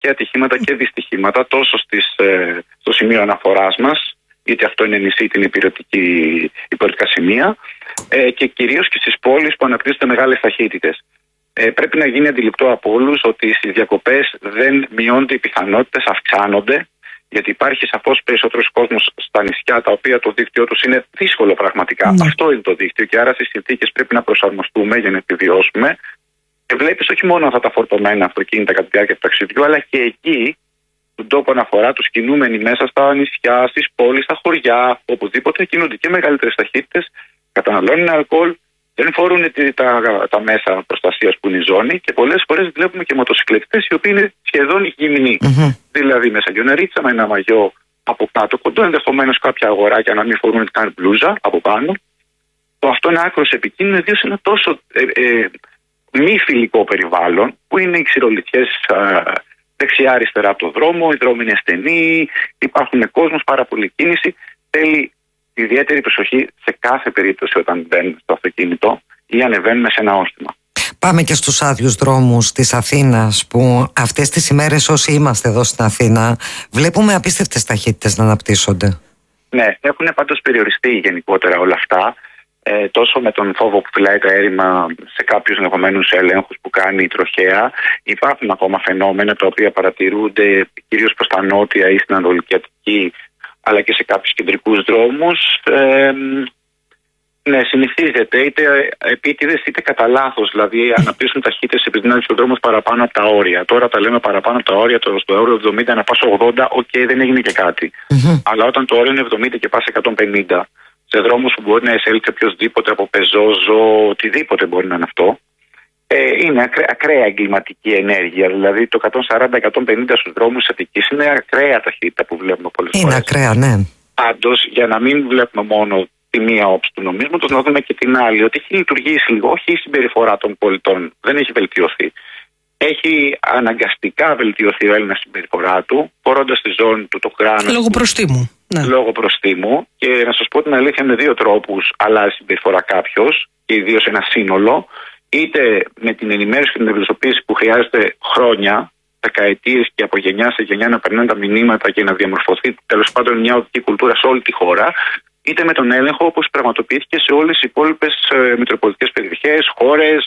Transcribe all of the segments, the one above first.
και ατυχήματα και δυστυχήματα, τόσο στο σημείο αναφοράς μας, γιατί αυτό είναι νησί, την υπηρετικά σημεία, και κυρίως και στις πόλεις που αναπτύσσονται μεγάλες ταχύτητες. Πρέπει να γίνει αντιληπτό από όλους ότι στις διακοπές δεν μειώνται οι πιθανότητες, αυξάνονται, γιατί υπάρχει σαφώς περισσότερος κόσμος στα νησιά, τα οποία το δίκτυό τους είναι δύσκολο πραγματικά. Αυτό είναι το δίκτυο και άρα στις συνθήκες πρέπει να προσαρμοστούμε για να επιβιώσουμε. Και βλέπεις όχι μόνο αυτά τα φορτωμένα αυτοκίνητα κατά τη διάρκεια του ταξιδιού, αλλά και εκεί τον τόπο αναφορά, τους κινούμενοι μέσα στα νησιά, στις πόλεις, στα χωριά, οπουδήποτε κινούνται και μεγαλύτερες ταχύτητες, καταναλώνουν αλκοόλ, δεν φορούν τα μέσα προστασίας που είναι η ζώνη και πολλές φορές βλέπουμε και μοτοσυκλετιστές οι οποίοι είναι σχεδόν γυμνοί. Δηλαδή με σαγιονερίτσα, με ένα μαγιό από κάτω, κοντό ενδεχομένως κάποια αγοράκια να μην φορούν καν μπλούζα από πάνω. Αυτό είναι άκρως επικίνδυνο, ιδίως σε ένα τόσο μη φιλικό περιβάλλον που είναι οι ξηρολιτιές δεξιά-αριστερά από το δρόμο, οι δρόμοι είναι στενοί, υπάρχουν κόσμος, πάρα πολλή κίνηση. Θέλει ιδιαίτερη προσοχή σε κάθε περίπτωση όταν μπαίνουν στο αυτοκίνητο ή ανεβαίνουμε σε ένα όχημα. Πάμε και στους άδειους δρόμους της Αθήνας, που αυτές τις ημέρες όσοι είμαστε εδώ στην Αθήνα βλέπουμε απίστευτες ταχύτητες να αναπτύσσονται. Ναι, έχουν πάντως περιοριστεί γενικότερα όλα αυτά. Τόσο με τον φόβο που φυλάει το έρημα σε κάποιους ενδεχομένους ελέγχους που κάνει η τροχέα. Υπάρχουν ακόμα φαινόμενα τα οποία παρατηρούνται κυρίως προς τα νότια ή στην Ανατολική Αττική, αλλά και σε κάποιους κεντρικούς δρόμους. Ναι, συνηθίζεται είτε επίτηδες είτε κατά λάθος. Δηλαδή, αναπτύσσουν ταχύτητες επειδή είναι ο δρόμος παραπάνω από τα όρια. Τώρα τα λέμε παραπάνω από τα όρια, στο όριο 70 να πας 80, δεν έγινε και κάτι. Αλλά όταν το όριο είναι 70 και πας 150, σε δρόμους που μπορεί να εισέλθει οποιοδήποτε από πεζόζο, οτιδήποτε μπορεί να είναι αυτό, είναι ακραία εγκληματική ενέργεια. Δηλαδή, το 140-150 στους δρόμους της Αττικής είναι ακραία ταχύτητα που βλέπουμε πολλές φορές. Είναι ακραία, ναι. Πάντως, για να μην βλέπουμε μόνο τη μία όψη του νομίσματος, να δούμε και την άλλη, ότι έχει λειτουργήσει λίγο, όχι η συμπεριφορά των πολιτών, δεν έχει βελτιωθεί. Έχει αναγκαστικά βελτιωθεί ο Έλληνας συμπεριφορά του, φορώντας τη ζώνη του το κράνος. Λόγω προστίμου. Ναι. Λόγω προστίμου. Και να σας πω την αλήθεια, με δύο τρόπους αλλάζει συμπεριφορά κάποιος, και ιδίως ένα σύνολο, είτε με την ενημέρωση και την ευαισθητοποίηση που χρειάζεται χρόνια, δεκαετίες και από γενιά σε γενιά να περνάνε τα μηνύματα και να διαμορφωθεί τέλος πάντων μια οδική κουλτούρα σε όλη τη χώρα, είτε με τον έλεγχο όπως πραγματοποιήθηκε σε όλες τις υπόλοιπες μητροπολιτικές περιοχές, χώρες,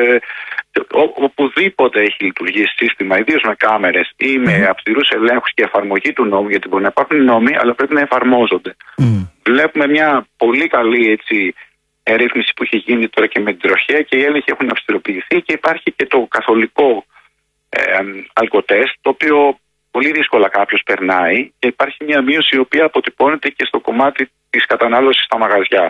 οπουδήποτε έχει λειτουργήσει σύστημα, ιδίως με κάμερες ή με αυστηρούς ελέγχους και εφαρμογή του νόμου, γιατί μπορεί να υπάρχουν νόμοι, αλλά πρέπει να εφαρμόζονται. Βλέπουμε μια πολύ καλή ρύθμιση που έχει γίνει τώρα και με την τροχέα και οι έλεγχοι έχουν αυστηροποιηθεί και υπάρχει και το καθολικό αλκοτέστ, το οποίο πολύ δύσκολα κάποιος περνάει και υπάρχει μια μείωση η οποία αποτυπώνεται και στο κομμάτι της κατανάλωσης στα μαγαζιά.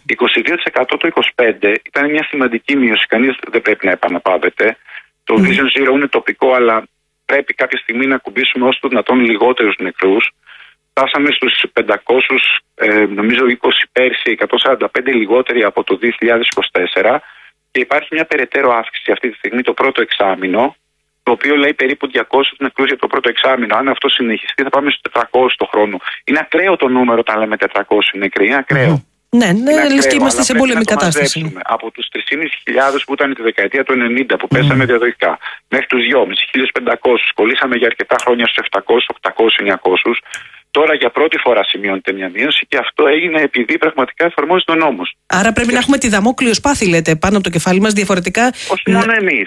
22% το 25% ήταν μια σημαντική μείωση, κανείς δεν πρέπει να επαναπάβεται. Το Vision Zero είναι τοπικό, αλλά πρέπει κάποια στιγμή να κουμπίσουμε όσο το δυνατόν λιγότερους νεκρούς. Φτάσαμε στους 500, νομίζω 20 πέρσι, 145 λιγότεροι από το 2024 και υπάρχει μια περαιτέρω αύξηση αυτή τη στιγμή το πρώτο εξάμηνο, το οποίο λέει περίπου 200 νεκρούς για το πρώτο εξάμηνο. Αν αυτό συνεχιστεί θα πάμε στους 400 το χρόνο. Είναι ακραίο το νούμερο όταν λέμε 400 νεκροί, είναι ακραίο. Ναι, λες και είμαστε σε πόλεμη κατάσταση. Από τους 3.500 που ήταν τη δεκαετία του 90 που πέσαμε διαδοχικά μέχρι τους 2.500, 1.500, κολλήσαμε για αρκετά χρόνια στους 700, 800, 900. Τώρα για πρώτη φορά σημειώνεται μια μείωση και αυτό έγινε επειδή πραγματικά εφαρμόζεται ο νόμος. Άρα πρέπει να έχουμε τη δαμόκλειο σπάθη, λέτε, πάνω από το κεφάλι μας διαφορετικά. Όχι μόνο εμείς.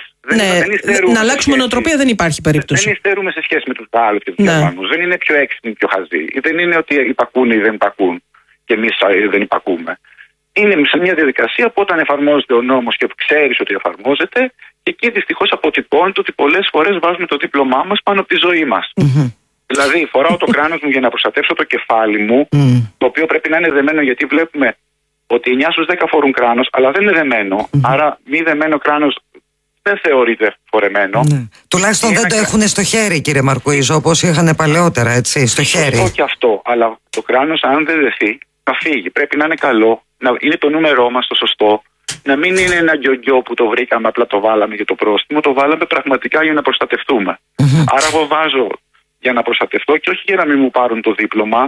Να αλλάξουμε νοοτροπία δεν υπάρχει περίπτωση. Δεν υστερούμε σε σχέση με τους Γάλλους και τους Γερμανούς. Δεν είναι πιο έξυπνοι, πιο χαζοί. Δεν είναι ότι υπακούν ή δεν υπακούν και εμείς δεν υπακούμε. Είναι σε μια διαδικασία που όταν εφαρμόζεται ο νόμος και ξέρεις ότι εφαρμόζεται, και εκεί δυστυχώς αποτυπώνεται ότι πολλές φορές βάζουμε το δίπλωμά μας πάνω από τη ζωή μας. Δηλαδή, φοράω το κράνος μου για να προστατεύσω το κεφάλι μου, το οποίο πρέπει να είναι δεμένο, γιατί βλέπουμε ότι 9 στους 10 φορούν κράνος, αλλά δεν είναι δεμένο. Άρα, μη δεμένο κράνος δεν θεωρείται φορεμένο. Τουλάχιστον δεν το έχουν στο χέρι, κύριε Μαρκουίζο, όπως είχαν παλαιότερα, έτσι, στο χέρι. Αυτό και αυτό. Αλλά το κράνος, αν δεν δεθεί, θα φύγει. Πρέπει να είναι καλό, να είναι το νούμερό μας το σωστό. Να μην είναι ένα γκιογκιό που το βρήκαμε, απλά το βάλαμε για το πρόστιμο. Το βάλαμε πραγματικά για να προστατευτούμε. Άρα, εγώ βάζω για να προστατευτώ και όχι για να μην μου πάρουν το δίπλωμα.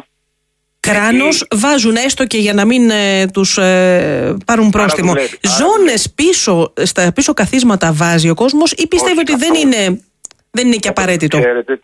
Κράνος βάζουν έστω και για να μην τους πάρουν πρόστιμο. Ζώνες πίσω, στα πίσω καθίσματα βάζει ο κόσμος ή πιστεύει ότι Δεν είναι και απαραίτητο. Ξέρετε